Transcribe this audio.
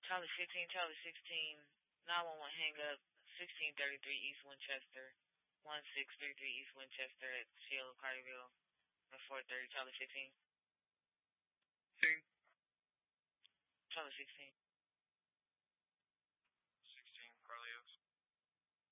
Charlie 15, Charlie 16, 911 hang up, 1633 East Winchester, 1633 East Winchester at Cielo Carterville, at 430 Charlie 15. Sí. Charlie 16.